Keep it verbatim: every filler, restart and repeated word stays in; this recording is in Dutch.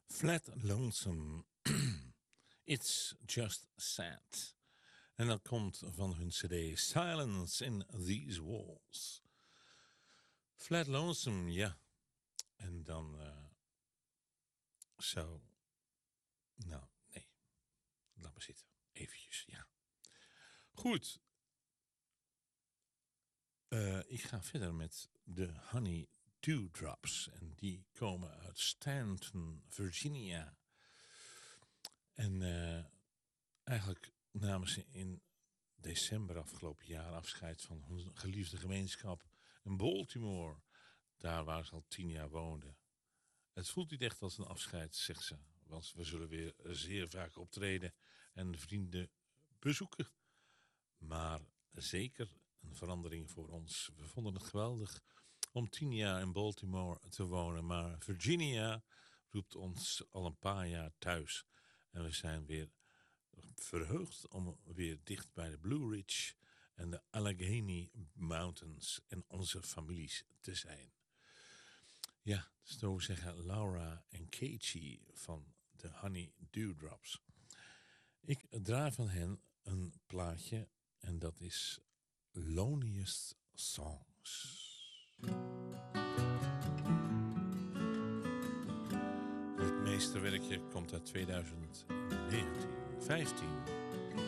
Flat Lonesome. It's Just Sad. En dat komt van hun cd Silence in These Walls. Flat Lonesome, ja. En dan uh, zo... Nou, nee. Laat maar zitten. Eventjes, ja. Goed. Uh, ik ga verder met de Honey Dewdrops. En die komen uit Stanton, Virginia. En uh, eigenlijk namen ze in december afgelopen jaar afscheid van hun geliefde gemeenschap in Baltimore. Daar waar ze al tien jaar woonden. Het voelt niet echt als een afscheid, zegt ze. Want we zullen weer zeer vaak optreden en vrienden bezoeken. Maar zeker een verandering voor ons. We vonden het geweldig om tien jaar in Baltimore te wonen. Maar Virginia roept ons al een paar jaar thuis. En we zijn weer verheugd om weer dicht bij de Blue Ridge en de Allegheny Mountains en onze families te zijn. Ja, zo zeggen Laura en Katie van de Honey Dewdrops. Ik draai van hen een plaatje en dat is Loneliest Songs. Het meesterwerkje komt uit tweeduizend negentien, vijftien.